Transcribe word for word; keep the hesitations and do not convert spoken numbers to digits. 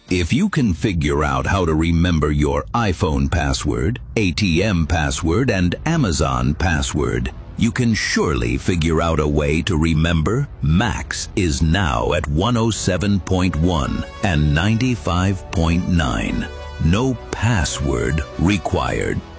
If you can figure out how to remember your iPhone password, A T M password, and Amazon password, you can surely figure out a way to remember Max is now at one oh seven point one and ninety-five point nine. No password required.